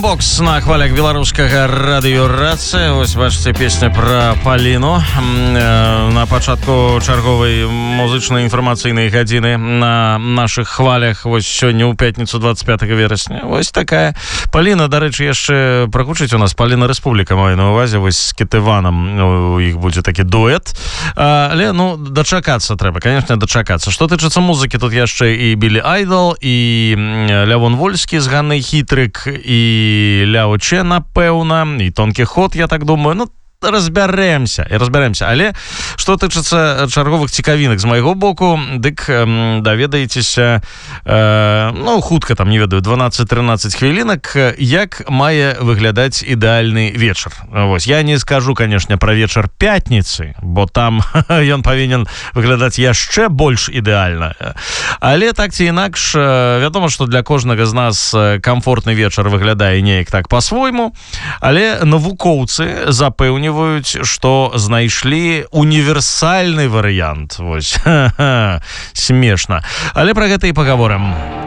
Бумбокс на хвалях беларускага радыёрацыі. Вось бачыце, песня пра Паліну на пачатку чарговай музычнай інфармацыйнай гадзіны на нашых хвалях. Вось сёння ў пятніцу 25 верасня. Вось такая Паліна, дарэчы, яшчэ прагучыць у нас Паліна Рэспубліка, маю на увазе, вось з Кітыванам у іх будзе такі дуэт. Але, ну, дачакацца трэба, конечно, дачакацца. Што тычыцца музыкі, тут яшчэ і Білі Айдол, і Лявон Вольскі з Ганнай Хітрык, і Ляо Че, напэўна, і Тонкі Ход, я так думаю. Ну, разбяремся. Але што тычыцца чарговых цікавінак з майго боку, дык даведаецеся, ну, хутка, там, не ведаю, 12-13 хвілінак, як мае выглядаць ідэальны вечар. Вось, я не скажу, канешне, пра вечар пятніцы, бо там ён павінен выглядаць яшчэ больш ідэальна. Але так ці інакш, вядома, што для кожнага з нас камфортны вечар выглядае неяк так па-свойму, але навукоўцы запэўніваюць, што знайшлі універсальны варыянт. Вось, смешна. Але пра гэта і пагаворым.